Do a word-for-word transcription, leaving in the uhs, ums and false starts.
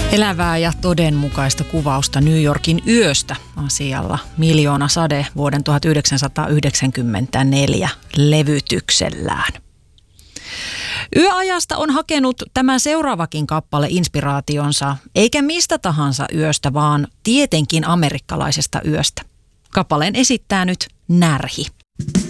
Elävää ja todenmukaista kuvausta New Yorkin yöstä asialla Miljoona sade vuoden tuhatyhdeksänsataayhdeksänkymmentäneljä levytyksellään. Yöajasta on hakenut tämä seuraavakin kappale inspiraationsa, eikä mistä tahansa yöstä, vaan tietenkin amerikkalaisesta yöstä. Kappaleen esittää nyt Närhi.